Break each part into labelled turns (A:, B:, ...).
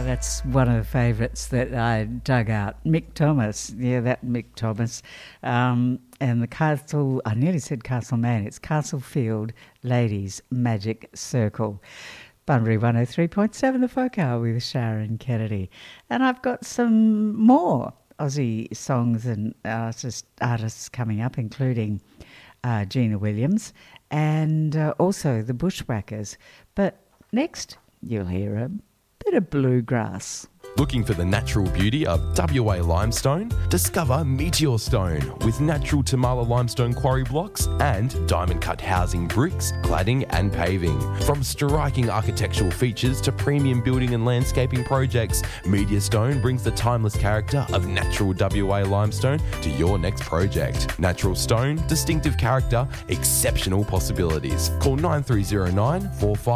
A: That's one of the favourites that I dug out. Mick Thomas, that Mick Thomas. And the Castle, I nearly said Castlemaine, it's Castlefield Ladies Magic Circle. Bunbury 103.7, the Folk Hour with Sharon Kennedy. And I've got some more Aussie songs and artists coming up, including Gina Williams and also the Bushwhackers. But next, you'll hear a bit of bluegrass.
B: Looking for the natural beauty of WA limestone? Discover Meteor Stone with natural Tamala limestone quarry blocks and diamond-cut housing bricks, cladding and paving. From striking architectural features to premium building and landscaping projects, Meteor Stone brings the timeless character of natural WA limestone to your next project. Natural stone, distinctive character, exceptional possibilities. Call 9309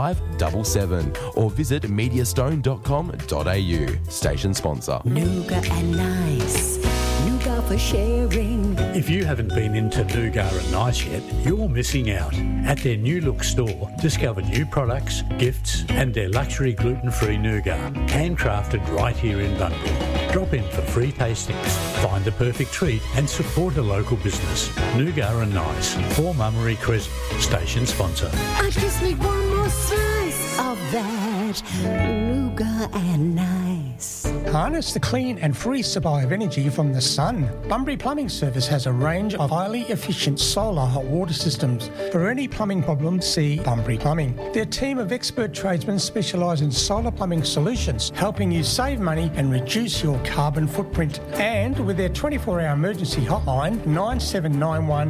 B: 4577 or visit meteorstone.com.au. Station sponsor.
C: Nougat and Nice. Nougat for sharing.
D: If you haven't been into Nougat and Nice yet, you're missing out. At their New Look store, discover new products, gifts, and their luxury gluten-free nougat, handcrafted right here in Bunbury. Drop in for free tastings, find the perfect treat, and support a local business. Nougat and Nice, 4 Mummery Crescent. Station sponsor.
C: I just need one more slice of that Nougat and Nice.
E: Harness the clean and free supply of energy from the sun. Bunbury Plumbing Service has a range of highly efficient solar hot water systems. For any plumbing problem, see Bunbury Plumbing. Their team of expert tradesmen specialise in solar plumbing solutions, helping you save money and reduce your carbon footprint. And with their 24-hour emergency hotline, 9791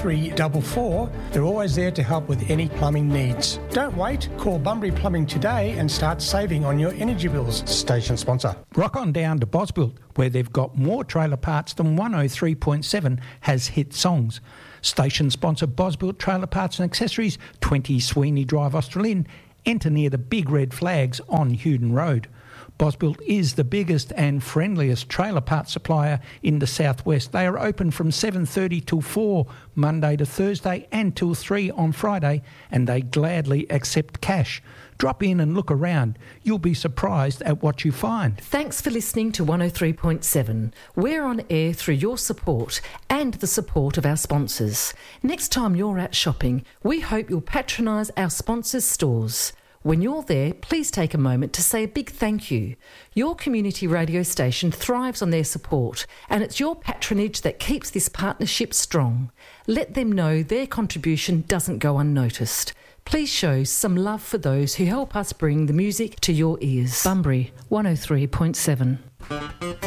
E: 4344, they're always there to help with any plumbing needs. Don't wait, call Bunbury Plumbing today and start saving on your energy bills. Station sponsor.
F: Rock on down to Bosbuilt, where they've got more trailer parts than 103.7 has hit songs. Station sponsor Bosbuilt Trailer Parts and Accessories, 20 Sweeney Drive, Australind. Enter near the big red flags on Hewden Road. Bosbuilt is the biggest and friendliest trailer parts supplier in the southwest. They are open from 7:30 till 4 Monday to Thursday and till 3 on Friday, and they gladly accept cash. Drop in and look around. You'll be surprised at what you find.
G: Thanks for listening to 103.7. We're on air through your support and the support of our sponsors. Next time you're out shopping, we hope you'll patronise our sponsors' stores. When you're there, please take a moment to say a big thank you. Your community radio station thrives on their support, and it's your patronage that keeps this partnership strong. Let them know their contribution doesn't go unnoticed. Please show some love for those who help us bring the music to your ears. Bunbury 103.7.